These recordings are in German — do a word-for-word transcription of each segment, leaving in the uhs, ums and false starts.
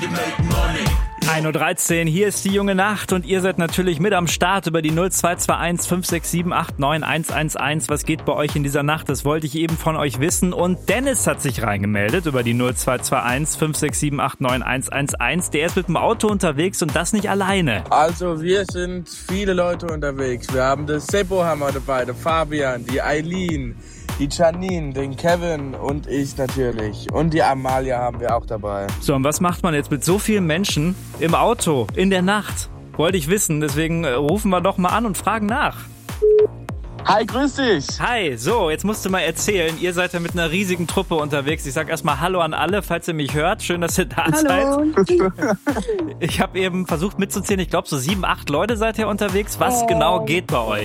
ein Uhr dreizehn, hier ist die junge Nacht und ihr seid natürlich mit am Start über die null zwei zwei eins fünf sechs sieben acht neun eins eins eins. Was geht bei euch in dieser Nacht? Das wollte ich eben von euch wissen. Und Dennis hat sich reingemeldet über die null zwei zwei eins fünf sechs sieben acht neun eins eins eins. Der ist mit dem Auto unterwegs und das nicht alleine. Also wir sind viele Leute unterwegs. Wir haben das Seppo haben wir dabei, der Fabian, die Eileen, die Janine, den Kevin und ich natürlich. Und die Amalia haben wir auch dabei. So, und was macht man jetzt mit so vielen Menschen im Auto, in der Nacht? Wollte ich wissen, deswegen rufen wir doch mal an und fragen nach. Hi, grüß dich. Hi, so, jetzt musst du mal erzählen, ihr seid ja mit einer riesigen Truppe unterwegs. Ich sag erstmal Hallo an alle, falls ihr mich hört. Schön, dass ihr da Hallo. seid. Ich habe eben versucht mitzuzählen, ich glaube so sieben, acht Leute seid ihr unterwegs. Was oh. genau geht bei euch?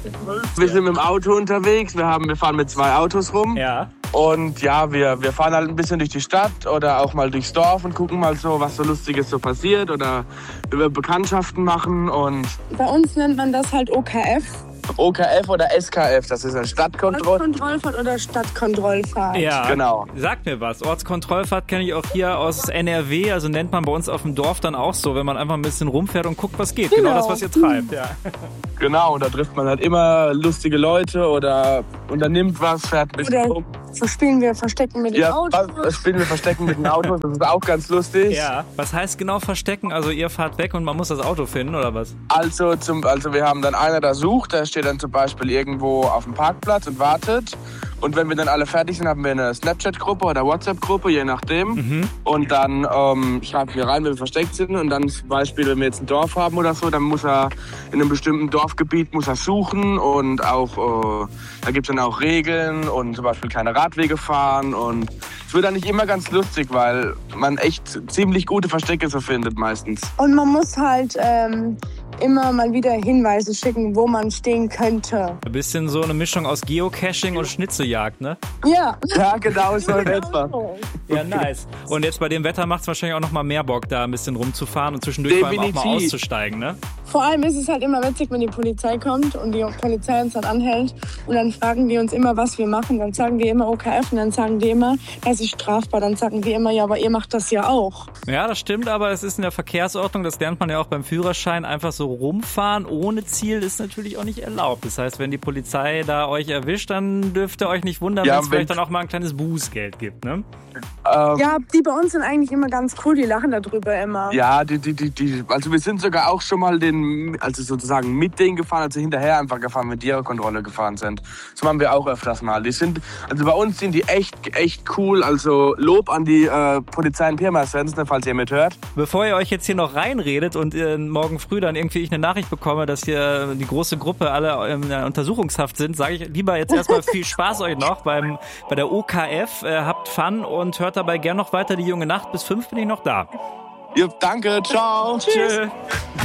Wir sind mit dem Auto unterwegs, wir, haben, wir fahren mit zwei Autos rum. Ja. Und ja, wir, wir fahren halt ein bisschen durch die Stadt oder auch mal durchs Dorf und gucken mal so, was so Lustiges so passiert oder über Bekanntschaften machen. Und bei uns nennt man das halt O K F. O K F oder S K F, das ist eine Stadtkontroll- Ortskontrollfahrt oder Stadtkontrollfahrt. Ja, genau. Sagt mir was. Ortskontrollfahrt kenne ich auch hier aus N R W, also nennt man bei uns auf dem Dorf dann auch so, wenn man einfach ein bisschen rumfährt und guckt, was geht. Genau, genau das, was ihr treibt. Ja. Genau, und da trifft man halt immer lustige Leute oder unternimmt was, fährt ein bisschen oder rum. So spielen wir Verstecken mit den ja, Autos. Ja, spielen wir Verstecken mit den Autos, das ist auch ganz lustig. Ja, was heißt genau Verstecken? Also ihr fahrt weg und man muss das Auto finden, oder was? Also, zum, also wir haben dann einer, der sucht, der steht dann zum Beispiel irgendwo auf dem Parkplatz und wartet. Und wenn wir dann alle fertig sind, haben wir eine Snapchat-Gruppe oder WhatsApp-Gruppe, je nachdem. Mhm. Und dann ähm, schreiben wir rein, wenn wir versteckt sind. Und dann zum Beispiel, wenn wir jetzt ein Dorf haben oder so, dann muss er in einem bestimmten Dorfgebiet muss er suchen. Und auch, äh, da gibt es dann auch Regeln und zum Beispiel keine Radwege fahren. Und es wird dann nicht immer ganz lustig, weil man echt ziemlich gute Verstecke so findet meistens. Und man muss halt ähm, immer mal wieder Hinweise schicken, wo man stehen könnte. Ein bisschen so eine Mischung aus Geocaching und Schnitzeljagd, ne? Ja. Ja, genau so in etwa. Ja, nice. Und jetzt bei dem Wetter macht es wahrscheinlich auch noch mal mehr Bock, da ein bisschen rumzufahren und zwischendurch vor allem auch mal auszusteigen, ne? Vor allem ist es halt immer witzig, wenn die Polizei kommt und die Polizei uns dann anhält und dann fragen die uns immer, was wir machen. Dann sagen wir immer O K F und dann sagen die immer, das ist strafbar. Dann sagen wir immer, ja, aber ihr macht das ja auch. Ja, das stimmt, aber es ist in der Verkehrsordnung, das lernt man ja auch beim Führerschein, einfach so rumfahren ohne Ziel ist natürlich auch nicht erlaubt. Das heißt, wenn die Polizei da euch erwischt, dann dürft ihr euch nicht wundern, ja, wenn es vielleicht dann auch mal ein kleines Bußgeld gibt, ne? Ähm, ja, die bei uns sind eigentlich immer ganz cool, die lachen darüber immer. Ja, die, die, die, die, also wir sind sogar auch schon mal den, also sozusagen mit denen gefahren, also hinterher einfach gefahren, wenn die ihre Kontrolle gefahren sind. So haben wir auch öfters mal. Die sind, also bei uns sind die echt, echt cool, also Lob an die äh, Polizei in Pirmasens, falls ihr mithört. Bevor ihr euch jetzt hier noch reinredet und äh, morgen früh dann irgendwie ich eine Nachricht bekomme, dass hier die große Gruppe alle in der Untersuchungshaft sind, sage ich lieber jetzt erstmal viel Spaß euch noch beim, bei der O K F. Äh, habt Fun und hört dabei gern noch weiter die junge Nacht. Bis fünf bin ich noch da. Ja, danke, ciao. Tschüss.